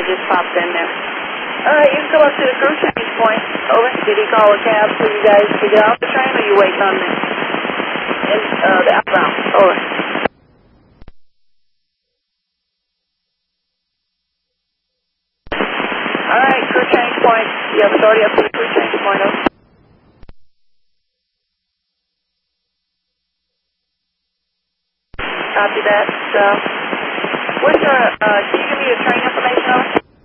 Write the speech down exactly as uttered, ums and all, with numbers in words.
I just popped in there. Alright, you can come up to the crew change point. Over. Did he call a cab for you guys to get off the train, or you waiting on me? In uh, the outbound. Over. Alright, crew change point. You have authority up to the crew change point, over. Copy that. So, what's your, uh, can you give me your train information?